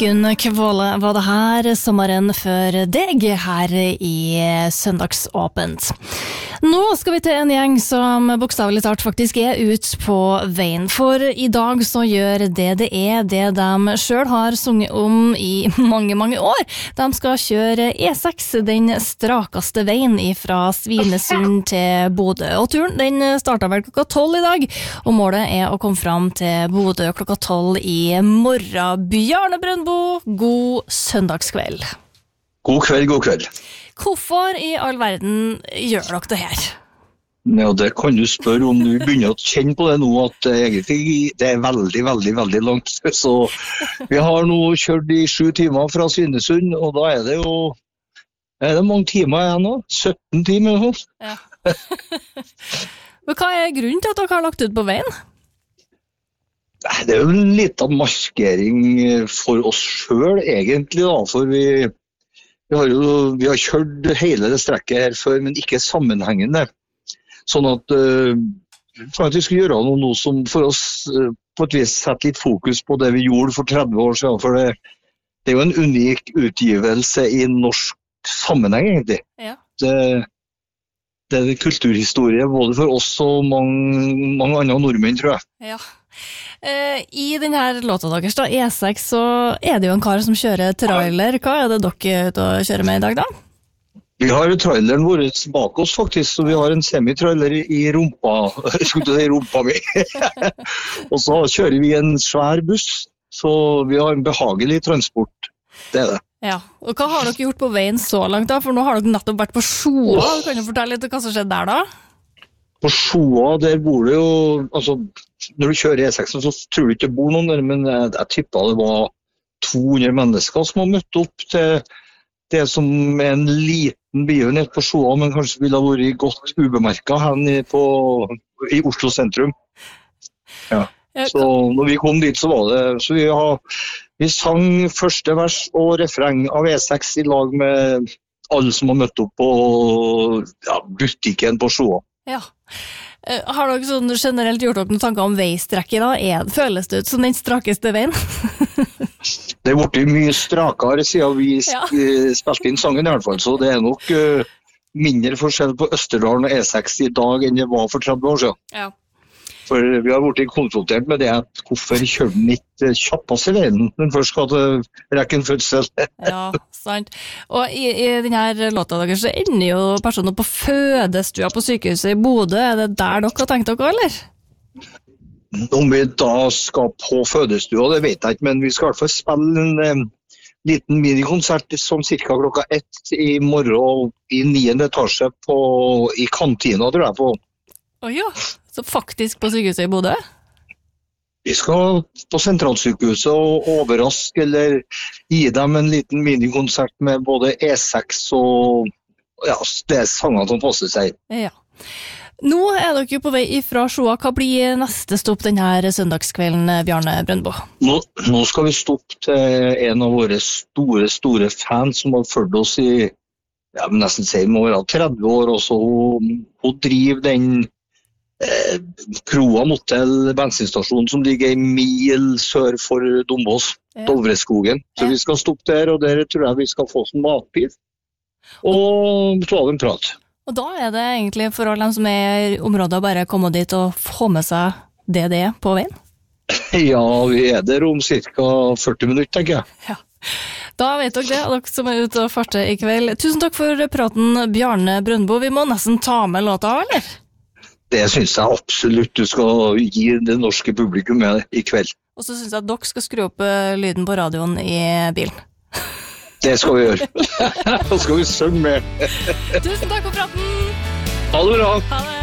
Gunn Kvåle var det her, sommeren før deg her i Søndagsåpent. Nå skal vi til en gjeng som bokstavelig talt faktisk ut på veien, for i dag så gjør det de selv har sunget om i mange år. De skal kjøre E6, den strakeste veien fra Svinesund til Bodø, og turen den startet vel klokka 12 i dag, og målet å komme fram til Bodø klokka 12 i morgen. Bjarne Brøndbo, god søndagskveld. God kveld. Hvorfor i all verden gjør dere det her? Ja, det kan du spørre om du begynner å kjenne på det nå, at egentlig det veldig langt. Så vi har nå kjørt i 7 timer fra Svinesund, og da er det mange timer igjen nå, 17 timer. Ja. Men hva er grunnen til at dere har lagt ut på veien? Det er jo en liten markering for oss selv egentlig da, for vi har kjørt hele det strekket her før, men ikke sammenhengende. Sånn at for at vi skal gjøre noe som for oss på et vis setter litt fokus på det vi gjorde for 30 år siden, for det er jo en unik utgivelse i norsk sammenheng egentlig. Ja. Det er kulturhistorie både for oss og mange andre nordmenn, tror jeg. Ja. I denne låta deres da, E6, så er det jo en kar som kjører trailer. Hva er det dere er ute og kjører med i dag da? Vi har traileren vår bak oss faktisk, så vi har en semitrailer i rumpa, rumpa mi. Og så kjører vi en svær buss, så vi har en behagelig transport, det er det. Ja, og hva har dere gjort på veien så langt da? For nå har dere nettopp vært på Sjoa, kan du fortelle litt om hva som skjedde der da? På Sjoa, der bor det jo, altså, når du kjører E6, så tror du ikke det bor noen der, men jeg tippet det var 200 mennesker som har møtt opp til det som er en liten begivenhet på Sjoa, men kanskje ville ha vært godt ubemerket her i Oslo sentrum. Ja. Så når vi kom dit, så var det, så vi sang første vers og refreng av E6 i lag med alle som har møtt opp på butikken på Sjoa. Ja. Har dere sånn generelt gjort dere noen tanker om veistrekket da? Føles det ut som den strakeste veien? Det har vært mye strakere siden vi spilte inn sangen i hvert fall, så det er nok mindre forskjell på Østerdalen og E6 i dag enn det var for 30 år siden. Ja. For vi har vært konfrontert med det at hvorfor kjører den ikke kjappast i veien, men først skal det rekke en fødsel. Ja, sant. Og i denne låta deres så ender jo personer på fødestua på sykehuset i Bodø. Er det der dere har tenkt dere, eller? Om vi da skal på fødestua, det vet jeg ikke, men vi skal i hvert fall spille en liten minikonsert som cirka klokka 1 i morgen i 9. etasje i kantina, tror jeg på. Ja, så faktisk på sykehuset i Bodø? Vi skal på sentralsykehuset og overraske eller gi dem en liten minikonsert med både E6 og det sangene som passer seg. Ja. Nå er dere jo på vei fra Sjoa. Hva blir neste stopp denne søndagskvelden, Bjarne Brøndbo? Nå skal vi stoppe til en av våre store fans som har fulgt oss i nesten si må være 30 år, og så hun driver den Kroa Motel bensinstasjon som ligger en mil sør for Dombås, Dovreskogen. Så vi skal stoppe der, og der tror jeg vi skal få som matbit og ta en prat. Og da er det egentlig for alle dem som er i området å bare komme dit og få med seg det på veien? Ja, vi er der om cirka 40 minutter, tenker jeg. Ja. Da vet dere det, dere som er ute og farter i kveld. Tusen takk for praten, Bjarne Brøndbo. Vi må nesten ta med låta, eller? Det synes jeg absolutt du skal gi det norske publikum med i kveld. Og så synes jeg at dere skal skru opp lyden på radioen i bilen. Det skal vi gjøre. Da skal vi synge med. Tusen takk for praten. Ha det bra. Ha det.